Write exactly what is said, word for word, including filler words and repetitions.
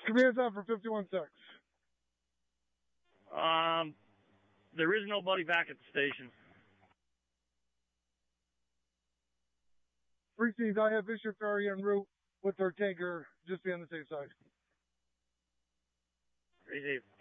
Command's on for fifty-one six. Um, there is nobody back at the station. Precinct, I have Bishop Ferry en route with their tanker. Just be on the safe side. Receive.